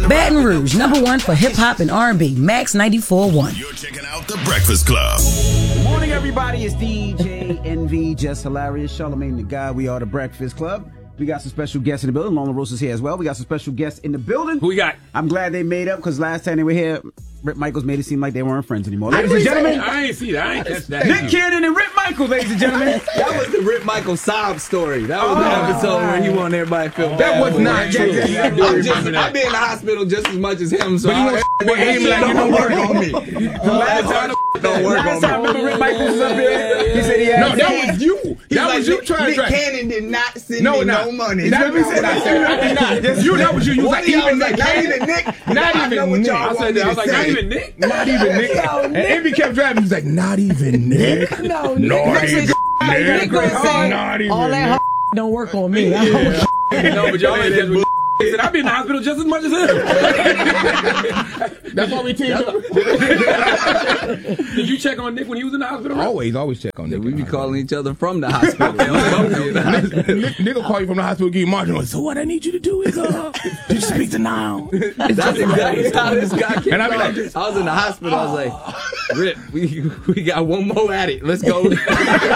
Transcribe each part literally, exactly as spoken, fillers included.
Baton Rouge, number one for hip hop and R and B. Max ninety-four point one. You're checking out The Breakfast Club. Good morning, everybody. It's D J N V, Just Hilarious, Charlamagne the Guy. We are The Breakfast Club. We got some special guests in the building. Lola Rosa's here as well. We got some special guests in the building. Who we got? I'm glad they made up because last time they were here, Rick Michaels made it seem like they weren't friends anymore. Ladies and gentlemen, I ain't see that. I ain't catch that. Nick Cannon and Rick Michaels, ladies and gentlemen. That was the Rick Michaels sob story. That was oh, the episode right. where he wanted everybody to feel oh, bad. That was not true. Yeah, yeah, yeah. I'm just, I've been in the hospital just as much as him, so I but him like, don't work on me. Last time don't work Last on time, me. remember Rick Michaels was up here? He said he had No, that was you. He's That like, was you trying Nick to try. Cannon did not send no, me not. no money. That was said I said I did not. Just you. That was you. You was like even Nick. Not even Nick. Not even Nick. I said that. I was like not even Nick. Not even Nick. And Envy kept driving. He was like not even Nick. No, not even Nick. Not even. All that don't work on me. No, but y'all ain't just. He said, I've been in the hospital just as much as him. That's why we teamed up. Did you check on Nick when he was in the hospital? Always, always check on Nick. We be calling each other from the hospital. Nick, Nick will call you from the hospital, give you margin. So what I need you to do is, uh, just speak to now. That's exactly how this guy came. And I, be like, like, I was in the hospital. I was like, Rip, we we got one more at it. Let's go. One more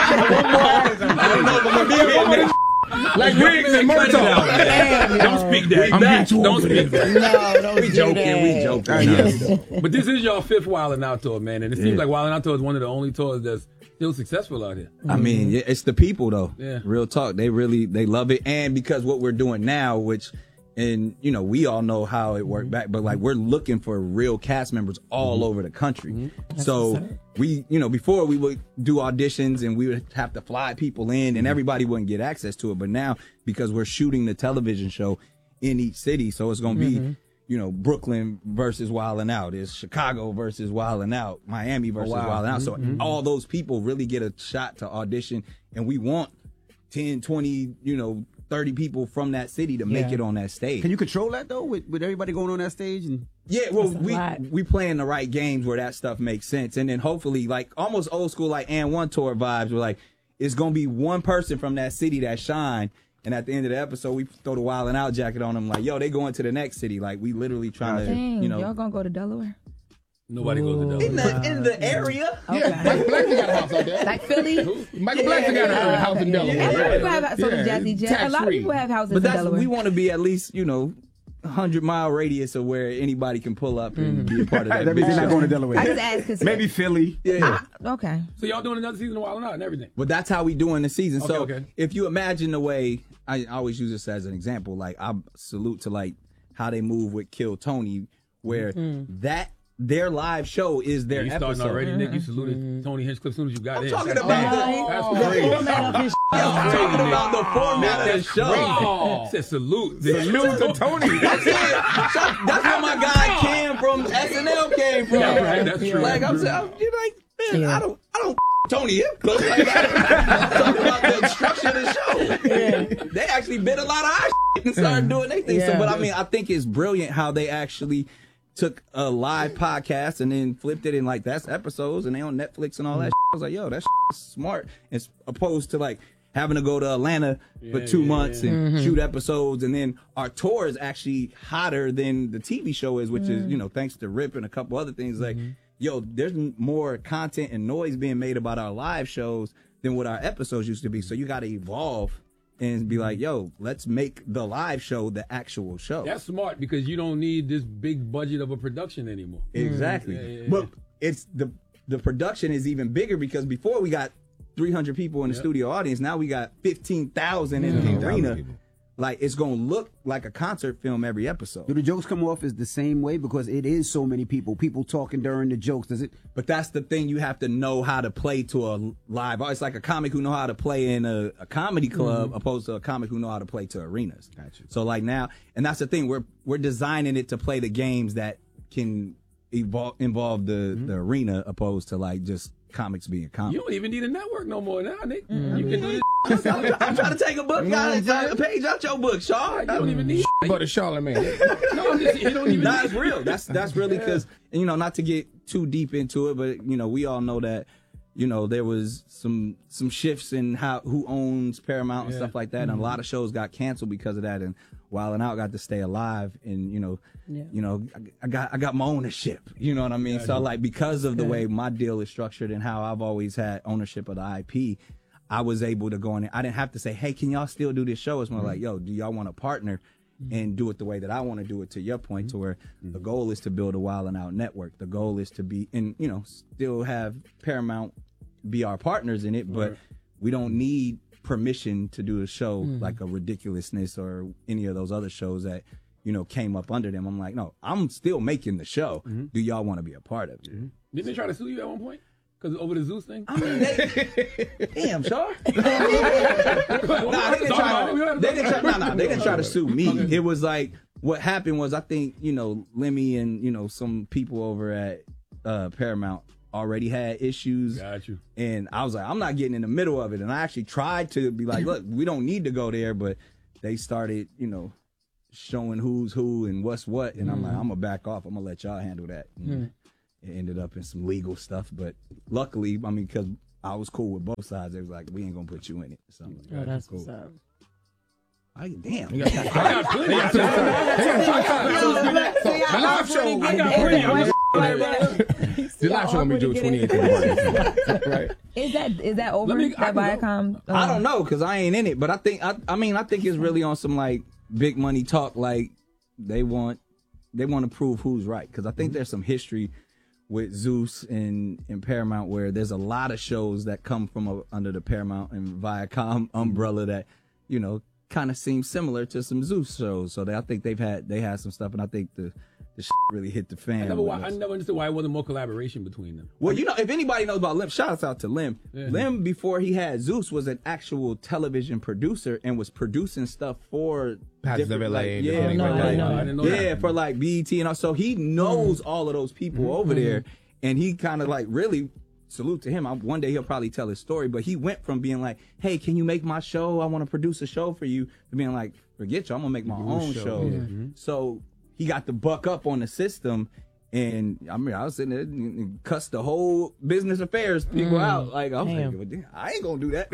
at it. I don't know, but I'm gonna be here. Like Riggs and Murtaugh. Don't speak that. I'm back. Don't speak that. No, don't we joking. That. We joking. Yes. But this is your fifth Wildin' Out tour, man, and it seems yeah. like Wildin' Out tour is one of the only tours that's still successful out here. I mean, yeah, it's the people though. Yeah. Real talk. They really they love it, and because what we're doing now, which. And, you know, we all know how it worked back, but like we're looking for real cast members all mm-hmm. over the country. Mm-hmm. So we, you know, before we would do auditions and we would have to fly people in and everybody wouldn't get access to it. But now, because we're shooting the television show in each city, so it's going to be, mm-hmm. you know, Brooklyn versus Wildin' Out, it's Chicago versus Wildin' Out, Miami versus oh, wow. Wildin' Out. So mm-hmm. all those people really get a shot to audition, and we want ten, twenty, you know, thirty people from that city to make yeah. it on that stage. Can you control that though, with, with everybody going on that stage? And yeah, well, we lot. we playing the right games where that stuff makes sense, and then hopefully, like almost old school, like and one tour vibes. We're like, it's gonna be one person from that city that shine, and at the end of the episode, we throw the Wildin' Out jacket on them, like, yo, they going to the next city. Like we literally trying Dang, to, you know, y'all gonna go to Delaware? Nobody goes to Delaware. In the, in the area? Okay. Yeah, Michael Blackson got a house out there. Like Philly? Michael yeah, Blackson got a house in Delaware. Yeah. A lot of people have so yeah. Jazzy Jet. A lot of people have houses but that's, in Delaware. We want to be at least, you know, one hundred mile radius of where anybody can pull up and mm-hmm. be a part of that. That means they're not going to Delaware. I just asked because maybe Philly. Yeah. Ah, okay. So y'all doing another season of Wildin' Out and everything? But that's how we doing the season. Okay, so okay. if you imagine the way, I always use this as an example, like I salute to like how they move with Kill Tony, where mm-hmm. that their live show is their yeah, you episode. Starting already, Nick. You saluted mm-hmm. Tony Hinchcliffe as soon as you got I'm in. talking That's about crazy. the, That's oh, crazy. the format of his show. I'm talking about the format of the show. Oh. Said salute. Salute to Tony. That's, that's where my guy Cam from S N L came from. Yeah, right. That's true. Like I'm saying, you're like, man, yeah. I don't, I don't. Tony Hinchcliffe. Like, I'm talking about the structure of the show. Yeah. They actually bit a lot of our shit and started doing their thing. Yeah. So, but I mean, I think it's brilliant how they actually took a live podcast and then flipped it in like that's episodes and they on Netflix and all that. I was like, yo, that's smart. As opposed to like having to go to Atlanta yeah, for two yeah, months yeah. and mm-hmm. shoot episodes, and then our tour is actually hotter than the T V show is, which mm. is, you know, thanks to Rip and a couple other things. Like, mm-hmm. yo, there's more content and noise being made about our live shows than what our episodes used to be. So you got to evolve and be like, yo, let's make the live show the actual show. That's smart because you don't need this big budget of a production anymore. Exactly. Yeah, yeah, yeah. But it's the the production is even bigger because before we got three hundred people in the yep. studio audience, now we got fifteen thousand in mm-hmm. the arena. People. Like, it's going to look like a concert film every episode. Do the jokes come off as the same way? Because it is so many people. People talking during the jokes. Does it? But that's the thing. You have to know how to play to a live. It's like a comic who know how to play in a, a comedy club mm-hmm. opposed to a comic who know how to play to arenas. Gotcha. So, like now, and that's the thing. We're we're designing it to play the games that can evolve, involve the, mm-hmm. the arena opposed to, like, just comics being comics. You don't even need a network no more now, Nick. Mm-hmm. You can do it. I'm, I'm trying to take a book, guys. A page out your book, Shaw. You don't even need it. But a Charlamagne. No, I'm just, you don't even That's real. That's that's really because, you know, not to get too deep into it, but, you know, we all know that, you know, there was some some shifts in how who owns Paramount and yeah. stuff like that, mm-hmm. and a lot of shows got canceled because of that. And Wildin' Out got to stay alive, and you know, Yeah. you know, I, I got I got my ownership. You know what I mean? Yeah, so yeah. like because of the Good. way my deal is structured and how I've always had ownership of the I P, I was able to go in there. I didn't have to say, hey, can y'all still do this show? It's more Mm-hmm. like, yo, do y'all want to partner and do it the way that I want to do it? To your point, Mm-hmm. to where the goal is to build a Wildin' Out network. The goal is to be, and you know, still have Paramount be our partners in it, but we don't need permission to do a show like a Ridiculousness or any of those other shows that, you know, came up under them. I'm like, no, I'm still making the show. Do y'all want to be a part of it? Didn't they try to sue you at one point? Because over the Zeus thing? I mean, they, damn, Shaw. nah, they didn't try to, they didn't try, nah, nah, they didn't try to sue me. Okay. It was like, what happened was, I think, you know, Lemmy and, you know, some people over at uh, Paramount already had issues. Got you. And I was like, I'm not getting in the middle of it. And I actually tried to be like, look, we don't need to go there. But they started, you know, showing who's who and what's what. And I'm like, I'm going to back off. I'm going to let y'all handle that. And it ended up in some legal stuff. But luckily, I mean, because I was cool with both sides, they was like, we ain't going to put you in it. So I'm like, Oh, that's cool. what's up. I, damn. I got plenty. I got The live show. I got plenty. I'm just- The live show gonna be June twenty-eighth. Right. Is that is that over? Let me- I that can Viacom? I don't know because I ain't in it, but I think I, I mean I think it's really on some like big money talk. Like they want they want to prove who's right because I think there's some history with Zeus and, and Paramount where there's a lot of shows that come from a, under the Paramount and Viacom umbrella that you know kind of seem similar to some Zeus shows. So they, I think they've had they had some stuff, and I think the the shit really hit the fan. I never, with why, I us. never understood why it wasn't more collaboration between them. Well, you know, if anybody knows about Lim, shout out to Lim. Yeah. Lim, before he had Zeus, was an actual television producer and was producing stuff for Patches different, of L A, like, different yeah, things No, for, I like, didn't know I didn't know yeah, that. for like B E T and all. So he knows all of those people over there, and he kind of like really salute to him. I, one day he'll probably tell his story, but he went from being like, "Hey, can you make my show? I want to produce a show for you," to being like, "Forget you, I'm gonna make my own show, show." yeah. So he got the buck up on the system. And I mean, I was sitting there and cussed the whole business affairs people out. Like, I was Damn. like, well, damn, I ain't gonna do that.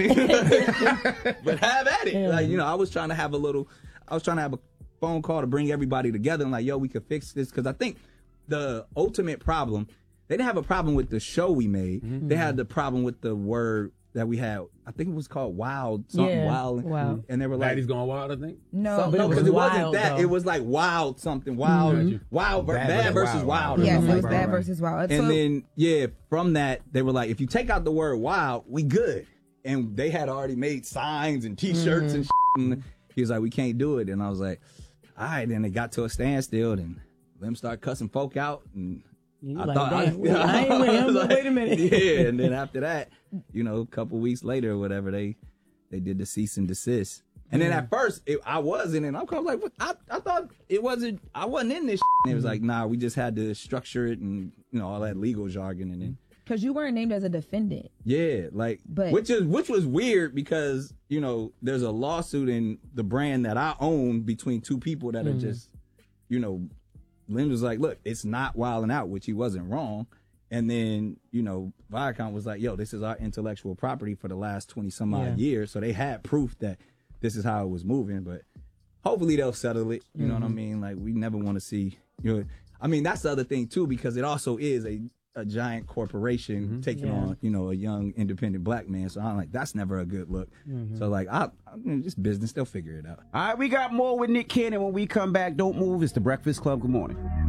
But have at it. Yeah. Like, you know, I was trying to have a little, I was trying to have a phone call to bring everybody together and like, yo, we could fix this. Cause I think the ultimate problem, they didn't have a problem with the show we made. Mm-hmm. They had the problem with the word that we had. I think it was called Wild, something Yeah, Wild. Wild. And they were like, Baddies Gone Wild, I think. No, some- but no, it was because it wild, wasn't that. though. It was like Wild something, Wild, Mhm. Wild, ver- Bad Bad, versus versus Wild. Wild. or Yes, something it was like Bad that. versus Wild. And So- then, yeah, from that, they were like, if you take out the word wild, we good. And they had already made signs and T-shirts and shit. And he was like, we can't do it. And I was like, all right. Then it got to a standstill. And Lim started cussing folk out. And You I like, thought, damn, wait, I ain't with him, was but wait a minute. Yeah. And then after that, you know, a couple weeks later or whatever, they they did the cease and desist. And then at first, it, I wasn't, and I'm kind of like, what? I, I thought it wasn't, I wasn't in this shit. And it was like, nah, we just had to structure it and, you know, all that legal jargon. And then, Because you weren't named as a defendant. yeah, like, But- which is, which was weird because, you know, there's a lawsuit in the brand that I own between two people that are just, you know, Lim was like, look, it's not Wildin' Out, which he wasn't wrong. And then, you know, Viacom was like, yo, this is our intellectual property for the last twenty some odd Yeah. years. So they had proof that this is how it was moving, but hopefully they'll settle it. You know what I mean? Like, we never want to see, you know, I mean, that's the other thing too, because it also is a, a giant corporation taking Yeah. on, you know, a young independent black man. So I'm like, that's never a good look. So like, I, I mean, just business, they'll figure it out. All right, we got more with Nick Cannon when we come back. Don't move. It's the Breakfast Club. Good morning.